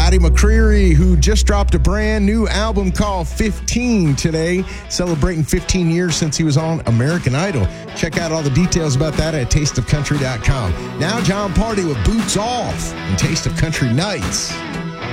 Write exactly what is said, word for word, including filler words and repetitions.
Scotty McCreery, who just dropped a brand new album called fifteen today, celebrating fifteen years since he was on American Idol. Check out all the details about that at taste of country dot com. Now John Party with Boots Off and Taste of Country Nights.